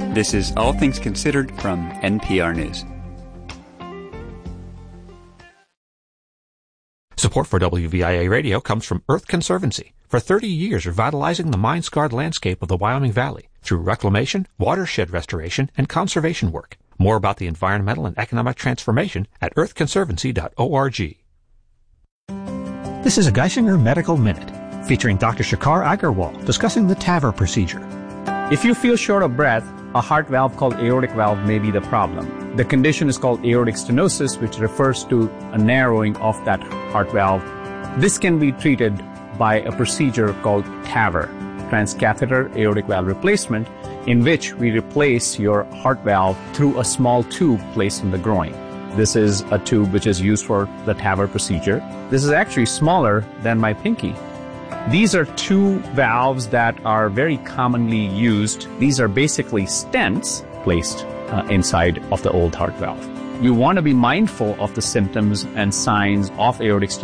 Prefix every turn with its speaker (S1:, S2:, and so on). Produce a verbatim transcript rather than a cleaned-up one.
S1: This is All Things Considered from N P R News.
S2: Support for W V I A Radio comes from Earth Conservancy. For thirty years, revitalizing the mine-scarred landscape of the Wyoming Valley through reclamation, watershed restoration, and conservation work. More about the environmental and economic transformation at earth conservancy dot org. This is a Geisinger Medical Minute, featuring Doctor Shekhar Agarwal discussing the TAVR procedure.
S3: If you feel short of breath, a heart valve called aortic valve may be the problem. The condition is called aortic stenosis, which refers to a narrowing of that heart valve. This can be treated by a procedure called TAVR, transcatheter aortic valve replacement, in which we replace your heart valve through a small tube placed in the groin. This is a tube which is used for the TAVR procedure. This is actually smaller than my pinky. These are two valves that are very commonly used. These are basically stents placed uh, inside of the old heart valve. You want to be mindful of the symptoms and signs of aortic stenosis